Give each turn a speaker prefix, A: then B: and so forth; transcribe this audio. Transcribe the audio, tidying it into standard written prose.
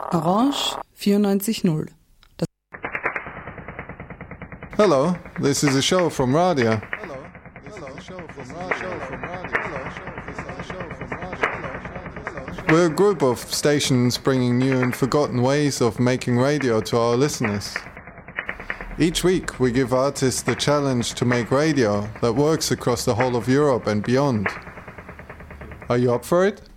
A: Orange 94.0.
B: Hello, this is a show from Radio. We're a group of stations bringing new and forgotten ways of making radio to our listeners. Each week we give artists the challenge to make radio that works across the whole of Europe and beyond. Are you up for it?